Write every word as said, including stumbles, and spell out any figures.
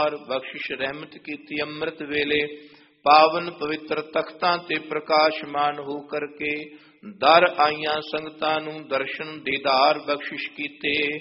ਬਖਸ਼ਿਸ਼ ਰਹਿਮਤ ਕੀਤੀ ਅੰਮ੍ਰਿਤ ਵੇਲੇ ਪਾਵਨ ਪਵਿੱਤਰ ਤਖਤਾਂ ਤੇ ਪ੍ਰਕਾਸ਼ਮਾਨ ਹੋ ਕਰਕੇ ਦਰ ਆਈਆਂ ਸੰਗਤਾਂ ਨੂੰ ਦਰਸ਼ਨ ਦੀਦਾਰ ਬਖਸ਼ਿਸ਼ ਕੀਤੇ।